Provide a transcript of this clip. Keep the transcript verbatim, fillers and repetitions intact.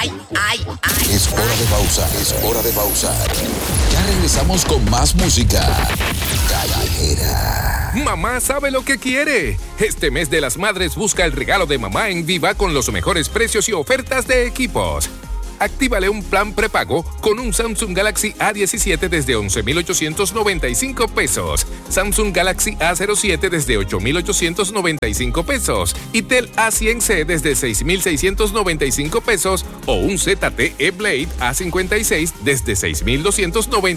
ay, ay, ay. Es hora de pausar, es hora de pausar. Ya regresamos con más música callejera. Mamá sabe lo que quiere. Este mes de las madres busca el regalo de mamá en Viva con los mejores precios y ofertas de equipos. Actívale un plan prepago con un Samsung Galaxy A diecisiete desde once mil ochocientos noventa y cinco pesos, Samsung Galaxy A cero siete desde ocho mil ochocientos noventa y cinco pesos y Tel A cien C desde seis mil seiscientos noventa y cinco pesos o un Z T E Blade A cincuenta y seis desde seis mil doscientos noventa